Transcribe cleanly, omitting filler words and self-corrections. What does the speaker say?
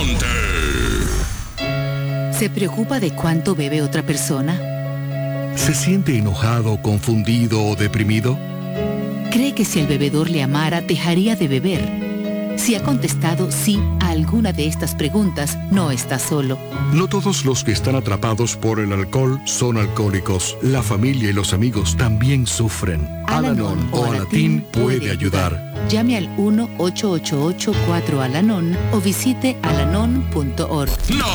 Ponte. ¿Se preocupa de cuánto bebe otra persona? ¿Se siente enojado, confundido o deprimido? ¿Cree que si el bebedor le amara, dejaría de beber? Si ha contestado sí a alguna de estas preguntas, no está solo. No todos los que están atrapados por el alcohol son alcohólicos. La familia y los amigos también sufren. Al-Anon o Alatín puede ayudar. Llame al 1-888-4-Alanon o visite alanon.org. No